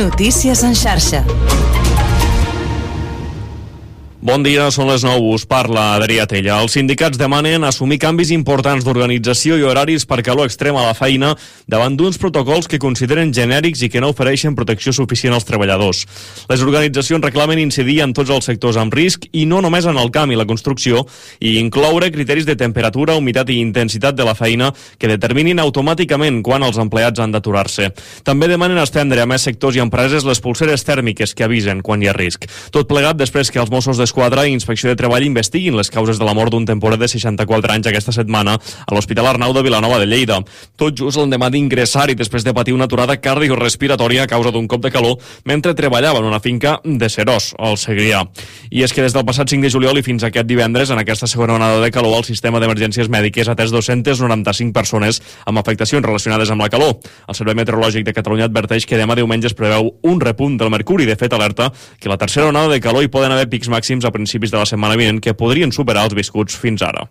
Notícies en xarxa. Bon dia, són les 9, us parla Adrià Tella. Els sindicats demanen assumir canvis importants d'organització i horaris per calor extrem a la feina davant d'uns protocols que consideren genèrics i que no ofereixen protecció suficient als treballadors. Les organitzacions reclamen incidir en tots els sectors amb risc i no només en el camp i la construcció, i incloure criteris de temperatura, humitat i intensitat de la feina que determinin automàticament quan els empleats han d'aturar-se. També demanen estendre a més sectors i empreses les pulseres tèrmiques que avisen quan hi ha risc. Tot plegat després que els Mossos d'Esquadra i Inspecció de Treball investiguin les causes de la mort d'un temporer de 64 anys aquesta setmana a l'Hospital Arnau de Vilanova de Lleida. Tot just l'endemà d'ingressar i després de patir una aturada cardiorespiratòria a causa d'un cop de calor mentre treballava en una finca de Serós, al Segrià. I és que des del passat 5 de juliol i fins aquest divendres, en aquesta segona onada de calor, el sistema d'emergències mèdiques ha atès 295 persones amb afectacions relacionades amb la calor. El Servei Meteorològic de Catalunya adverteix que demà diumenge es preveu un repunt del mercuri. De fet, alerta que la tercera onada de calor hi poden haver pics màxims a principis de la setmana vinent que podrien superar els viscuts fins ara.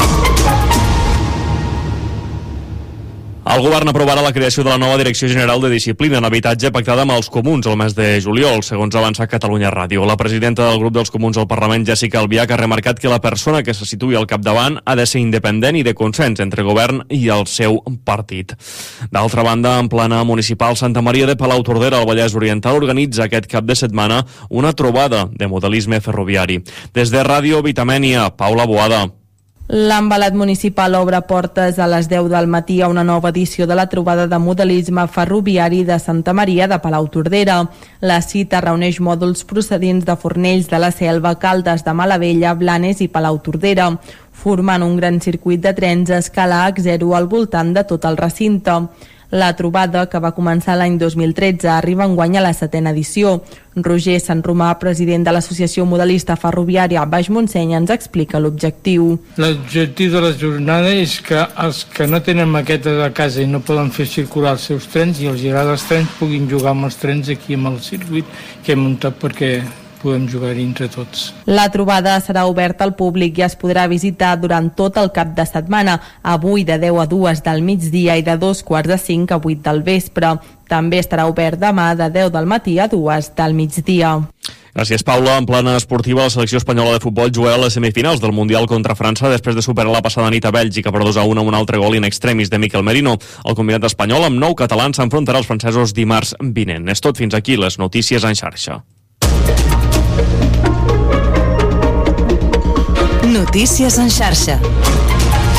El govern aprovarà la creació de la nova Direcció General de Disciplina en Habitatge pactada amb els comuns el mes de juliol, segons ha avançat Catalunya Ràdio. La presidenta del grup dels comuns al Parlament, Jessica Albiach, ha remarcat que la persona que se situï al capdavant ha de ser independent i de consens entre govern i el seu partit. D'altra banda, en plana municipal, Santa Maria de Palautordera, al Vallès Oriental, organitza aquest cap de setmana una trobada de modelisme ferroviari. Des de Ràdio Vitamènia, Paula Boada. L'embalat municipal obre portes a les 10 del matí a una nova edició de la trobada de modelisme ferroviari de Santa Maria de Palautordera. La cita reuneix mòduls procedents de Fornells de la Selva, Caldes de Malavella, Blanes i Palautordera, formant un gran circuit de trens a escala H0 al voltant de tot el recinte. La trobada, que va començar l'any 2013, arriba enguany a la 7a edició. Roger Sant Romà, president de l'Associació Modelista Ferroviària Baix Montseny, ens explica l'objectiu. L'objectiu de la jornada és que els que no tenen maqueta de casa i no poden fer circular els seus trens i els agrada els trens puguin jugar amb els trens aquí amb el circuit que hem muntat perquè podem jugar-hi entre tots. La trobada serà oberta al públic i es podrà visitar durant tot el cap de setmana, avui de 10 a 2 del migdia i de 2:45 a 8 del vespre. També estarà obert demà de 10 del matí a 2 del migdia. Gràcies, Paula. En plana esportiva, la selecció espanyola de futbol juga a les semifinals del Mundial contra França després de superar la passada nit a Bèlgica per 2-1 amb un altre gol in extremis de Mikel Merino. El combinat espanyol amb 9 catalans s'enfrontarà als francesos dimarts vinent. És tot, fins aquí les notícies en xarxa. Notícies en xarxa.